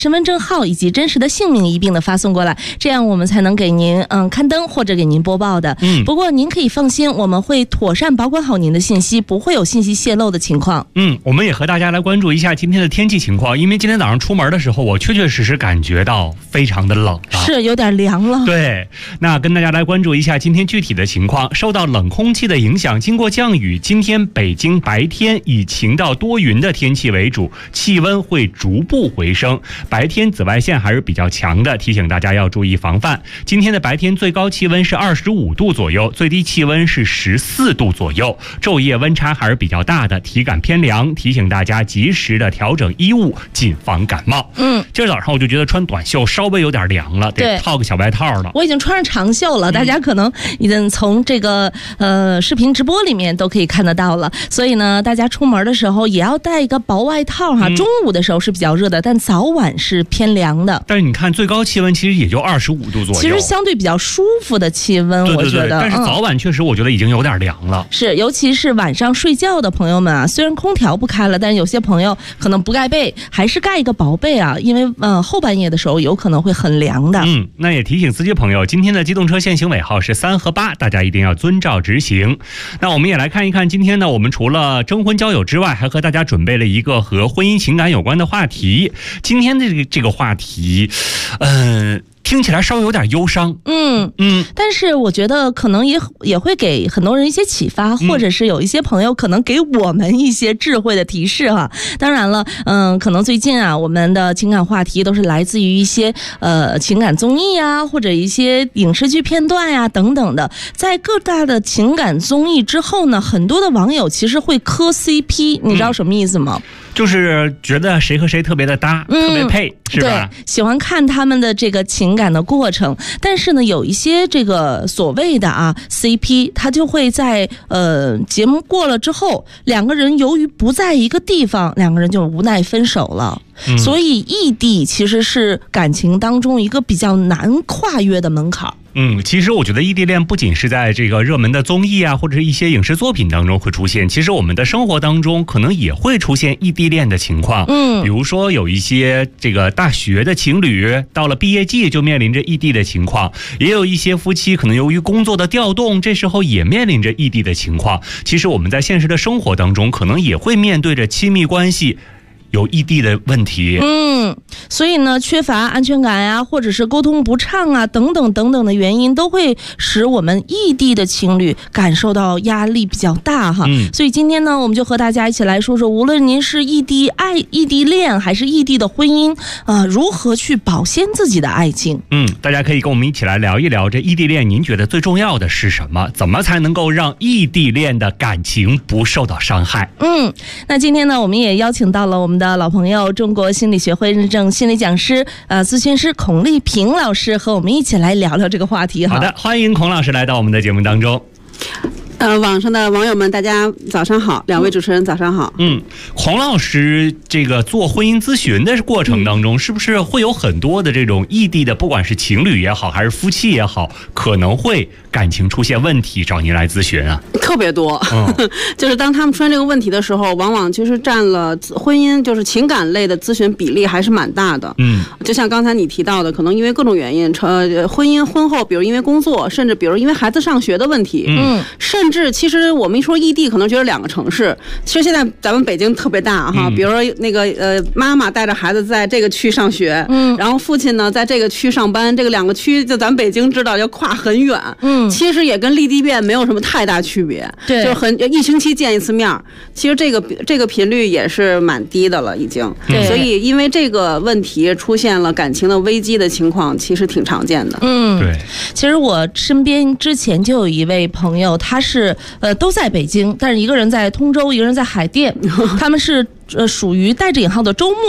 身份证号以及真实的姓名一并的发送过来，这样我们才能给您刊登或者给您播报的。不过您可以放心，我们会妥善保管好您的信息，不会有信息泄露的情况。 我们也和大家来关注一下今天的天气情况，因为今天早上出门的时候，我确确实实感觉到非常的冷了， 是有点凉了。 对，那跟大家来关注一下今天具体的情况。受到冷空气的影响，经过降雨，今天北京白天以晴到多云的天气为主，气温会逐步回升，白天紫外线还是比较强的，提醒大家要注意防范。今天的白天最高气温是25度左右，最低气温是14度左右，昼夜温差还是比较大的，体感偏凉，提醒大家及时的调整衣物，谨防感冒。今儿早上我就觉得穿短袖稍微有点凉了，得套个小外套了。 我已经穿上长袖了，大家可能已经从这个视频直播里面都可以看得到了。所以呢，大家出门的时候也要带一个薄外套哈。中午的时候是比较热的，但早晚是偏凉的。 但是你看最高气温其实也就25度左右， 其实相对比较舒服的气温，我觉得。 但是早晚确实我觉得已经有点凉了。 是，尤其是晚上睡觉的朋友们啊，虽然空调不开了，但是有些朋友可能不盖被，还是盖一个薄被啊，因为后半夜的时候有可能会很凉的。 那也提醒司机朋友，今天的机动车限行尾号是3和8，大家一定要遵照执行。那我们也来看一看，今天呢，我们除了征婚交友之外，还和大家准备了一个和婚姻情感有关的话题。今天的这个话题，听起来稍微有点忧伤， 但是我觉得可能也会给很多人一些启发，或者是有一些朋友可能给我们一些智慧的提示哈。当然了，可能最近啊，我们的情感话题都是来自于一些情感综艺啊，或者一些影视剧片段呀等等的。在各大的情感综艺之后呢，很多的网友其实会磕 CP，你知道什么意思吗？ 就是觉得谁和谁特别的搭，特别配，是吧？ 对，喜欢看他们的这个情感的过程。但是呢，有一些这个所谓的CP， 他就会在节目过了之后，两个人由于不在一个地方，两个人就无奈分手了。所以异地其实是感情当中一个比较难跨越的门槛。 其实我觉得异地恋不仅是在这个热门的综艺啊，或者是一些影视作品当中会出现，其实我们的生活当中可能也会出现异地恋的情况。比如说有一些这个大学的情侣到了毕业季就面临着异地的情况，也有一些夫妻可能由于工作的调动，这时候也面临着异地的情况。其实我们在现实的生活当中可能也会面对着亲密关系有异地的问题。 所以呢，缺乏安全感呀，或者是沟通不畅啊，等等等等的原因，都会使我们异地的情侣感受到压力比较大哈。所以今天呢，我们就和大家一起来说说，无论您是异地恋还是异地的婚姻如何去保鲜自己的爱情。 大家可以跟我们一起来聊一聊，这异地恋您觉得最重要的是什么？怎么才能够让异地恋的感情不受到伤害？ 那今天呢，我们也邀请到了我们的老朋友，中国心理学会认证心理讲师咨询师孔丽萍老师，和我们一起来聊聊这个话题。 好的，欢迎孔老师来到我们的节目当中。 网上的网友们，大家早上好，两位主持人早上好。 孔老师这个做婚姻咨询的过程当中，是不是会有很多的这种异地的，不管是情侣也好，还是夫妻也好，可能会感情出现问题找您来咨询啊？ 特别多，就是当他们出现这个问题的时候，往往其实占了婚姻就是情感类的咨询比例还是蛮大的。就像刚才你提到的，可能因为各种原因，婚姻婚后，比如因为工作，甚至比如因为孩子上学的问题，甚至其实我们一说异地，可能觉得两个城市，其实现在咱们北京特别大哈，比如说那个妈妈带着孩子在这个区上学，然后父亲呢在这个区上班，这个两个区就咱们北京知道要跨很远，其实也跟异地恋没有什么太大区别， 对， 就是一星期见一次面，其实这个频率也是蛮低的了已经。所以因为这个问题出现了感情的危机的情况，其实挺常见的。 对。 其实我身边之前就有一位朋友，他是都在北京，但是一个人在通州，一个人在海淀，他们是属于带着引号的周